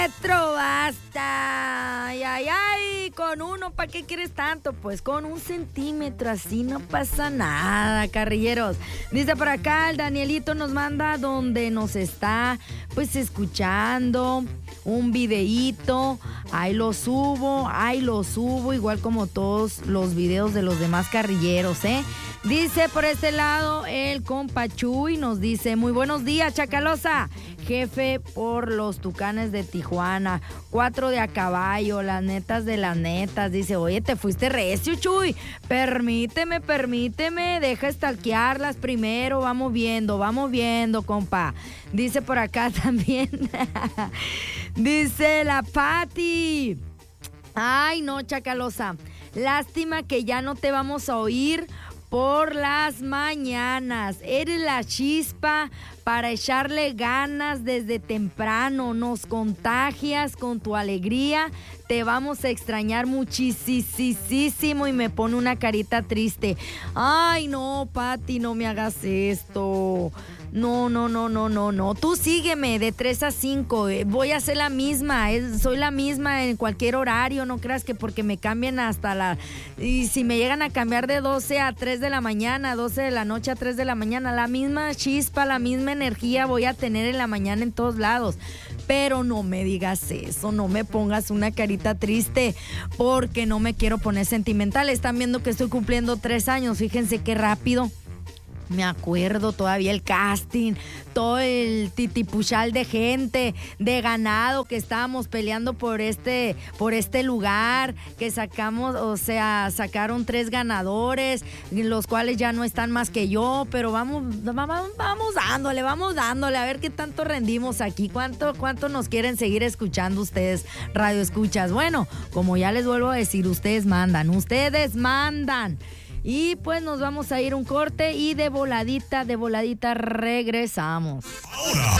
Metro, basta. Ay, ay, ay, con uno, ¿para qué quieres tanto? Pues con 1 centímetro, así no pasa nada, carrilleros. Dice por acá, el Danielito nos manda donde nos está, pues, escuchando un videíto. Ahí lo subo, igual como todos los videos de los demás carrilleros, ¿eh? Dice por este lado el compa Chuy, nos dice, muy buenos días, Chacalosa. Jefe por los Tucanes de Tijuana, 4 de a caballo, las netas de las netas. Dice, oye, te fuiste recio, Chuy. Permíteme, deja estalquearlas primero, vamos viendo, compa. Dice por acá también, dice la Pati. Ay, no, Chacalosa, lástima que ya no te vamos a oír por las mañanas. Eres la chispa para echarle ganas desde temprano. Nos contagias con tu alegría. Te vamos a extrañar muchísimo. Y me pone una carita triste. Ay, no, Pati, no me hagas esto. No. Tú sígueme de 3 a 5. Voy a ser la misma. Soy la misma en cualquier horario. No creas que porque me cambien y si me llegan a cambiar de 12 a 3 de la mañana, 12 de la noche a 3 de la mañana, la misma chispa, la misma energía voy a tener en la mañana en todos lados. Pero no me digas eso, no me pongas una carita triste, porque no me quiero poner sentimental. Están viendo que estoy cumpliendo 3 años. Fíjense qué rápido. Me acuerdo todavía el casting, todo el titipuchal de gente, de ganado que estábamos peleando por este lugar, que sacaron 3 ganadores, los cuales ya no están más que yo, pero vamos dándole, a ver qué tanto rendimos aquí, cuánto nos quieren seguir escuchando ustedes, radio escuchas. Bueno, como ya les vuelvo a decir, ustedes mandan. Y pues nos vamos a ir un corte y de voladita regresamos. Ahora,